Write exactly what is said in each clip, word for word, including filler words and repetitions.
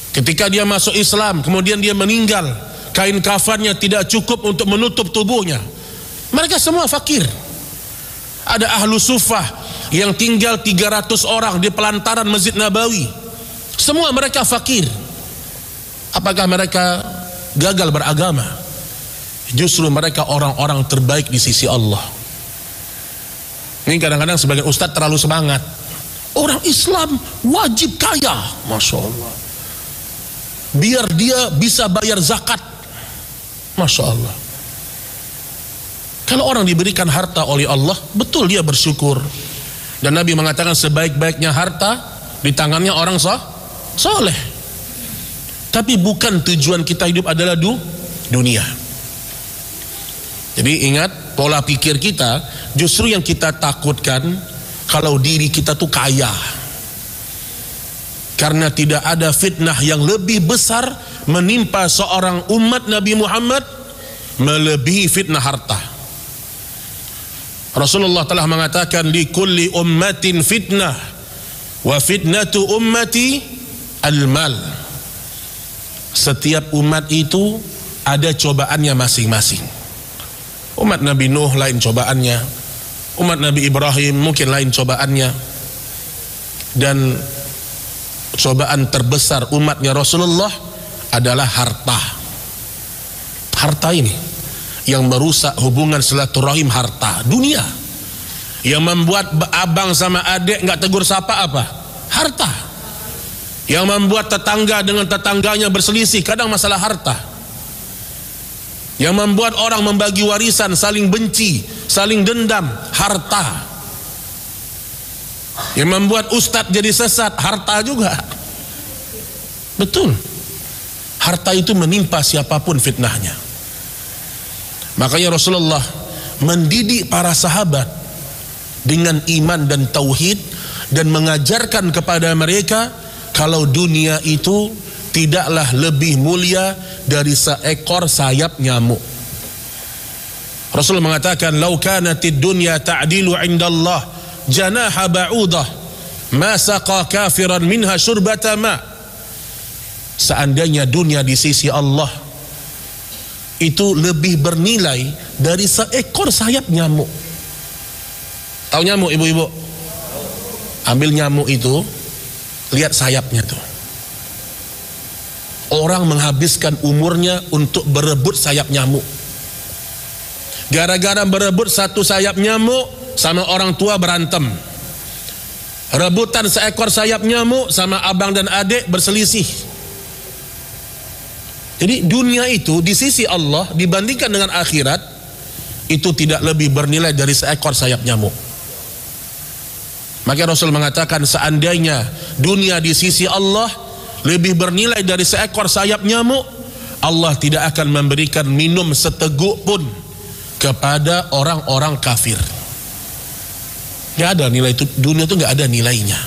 Ketika dia masuk Islam, kemudian dia meninggal, kain kafannya tidak cukup untuk menutup tubuhnya. Mereka semua fakir. Ada ahlu sufah yang tinggal tiga ratus orang di pelantaran Masjid Nabawi. Semua mereka fakir. Apakah mereka gagal beragama? Justru mereka orang-orang terbaik di sisi Allah. Ini kadang-kadang sebagian ustadz terlalu semangat. Orang Islam wajib kaya, Masya Allah, biar dia bisa bayar zakat. Masya Allah. Kalau orang diberikan harta oleh Allah, betul dia bersyukur. Dan Nabi mengatakan sebaik-baiknya harta di tangannya orang sah, soleh. Tapi bukan tujuan kita hidup adalah du, dunia. Jadi ingat, pola pikir kita justru yang kita takutkan kalau diri kita tuh kaya. Karena tidak ada fitnah yang lebih besar menimpa seorang umat Nabi Muhammad melebihi fitnah harta. Rasulullah telah mengatakan li kulli ummatin fitnah wa fitnatu ummati al-mal. Setiap umat itu ada cobaannya masing-masing. Umat Nabi Nuh lain cobaannya, umat Nabi Ibrahim mungkin lain cobaannya, dan cobaan terbesar umatnya Rasulullah adalah harta. Harta ini yang merusak hubungan silaturahim, harta dunia. Yang membuat abang sama adik nggak tegur sapa apa? Harta. Yang membuat tetangga dengan tetangganya berselisih kadang masalah harta. Yang membuat orang membagi warisan saling benci, saling dendam, harta. Yang membuat ustadz jadi sesat, harta juga. Betul. Harta itu menimpa siapapun fitnahnya. Makanya Rasulullah mendidik para sahabat dengan iman dan tauhid, dan mengajarkan kepada mereka kalau dunia itu tidaklah lebih mulia dari seekor sayap nyamuk. Rasul mengatakan, "Lau kanatid dunya ta'dilu 'indallah janaha ba'udah, ma saqa kafiran minha syurbata ma." Seandainya dunia di sisi Allah itu lebih bernilai dari seekor sayap nyamuk. Tahu nyamuk, ibu-ibu? Ambil nyamuk itu, lihat sayapnya tuh. Orang menghabiskan umurnya untuk berebut sayap nyamuk. Gara-gara berebut satu sayap nyamuk, sama orang tua berantem. Rebutan seekor sayap nyamuk, sama abang dan adik berselisih. Jadi dunia itu di sisi Allah dibandingkan dengan akhirat itu tidak lebih bernilai dari seekor sayap nyamuk. Maka Rasul mengatakan, seandainya dunia di sisi Allah lebih bernilai dari seekor sayap nyamuk, Allah tidak akan memberikan minum seteguk pun kepada orang-orang kafir. Gak ada nilai itu, dunia itu gak ada nilainya.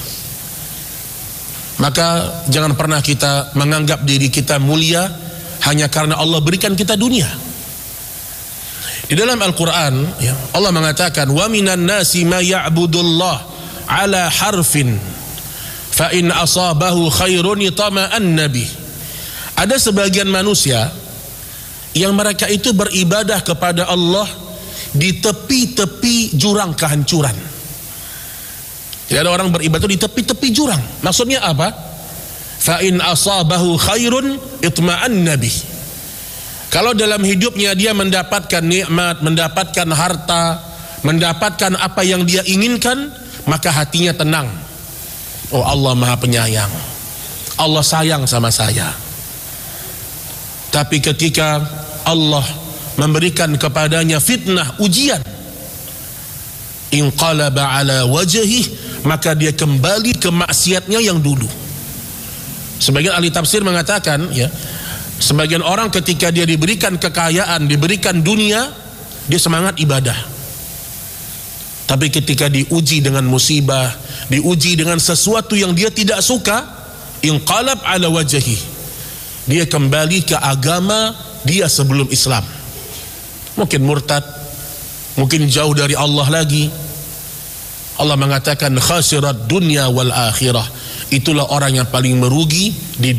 Maka jangan pernah kita menganggap diri kita mulia hanya karena Allah berikan kita dunia. Di dalam Al-Quran ya, Allah mengatakan, wa minan nasi ma ya'budullah ala harfin fa in asabahu khairun itama'an nabi. Ada sebagian manusia yang mereka itu beribadah kepada Allah di tepi-tepi jurang kehancuran. Jadi ada orang beribadah di tepi-tepi jurang. Maksudnya apa? Fa in asabahu khairun itma'an nabi. Kalau dalam hidupnya dia mendapatkan nikmat, mendapatkan harta, mendapatkan apa yang dia inginkan, maka hatinya tenang. Oh, Allah Maha Penyayang, Allah sayang sama saya. Tapi ketika Allah memberikan kepadanya fitnah, ujian, inqalaba ala wajhih, maka dia kembali ke maksiatnya yang dulu. Sebagian ahli tafsir mengatakan ya, sebagian orang ketika dia diberikan kekayaan, diberikan dunia, dia semangat ibadah. Tapi ketika diuji dengan musibah, diuji dengan sesuatu yang dia tidak suka, inqalab ala wajhi, dia kembali ke agama dia sebelum Islam. Mungkin murtad, mungkin jauh dari Allah lagi. Allah mengatakan khasirat dunya wal akhirah, itulah orang yang paling merugi di